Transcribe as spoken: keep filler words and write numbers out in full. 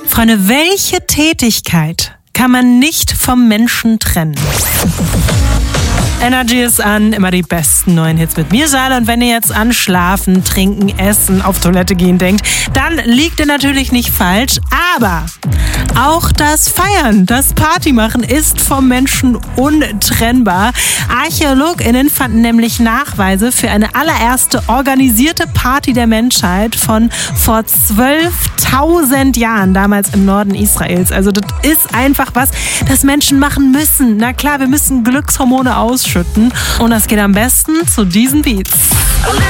Freunde, welche Tätigkeit kann man nicht vom Menschen trennen? Energy ist an, immer die besten neuen Hits mit mir, Sarah. Und wenn ihr jetzt an Schlafen, Trinken, Essen, auf Toilette gehen denkt, dann liegt ihr natürlich nicht falsch. Aber auch das Feiern, das Partymachen ist vom Menschen untrennbar. ArchäologInnen fanden nämlich Nachweise für eine allererste organisierte Party der Menschheit von vor zwölftausend Jahren, damals im Norden Israels. Also das ist einfach was, das Menschen machen müssen. Na klar, wir müssen Glückshormone ausschütten. Und das geht am besten zu diesen Beats.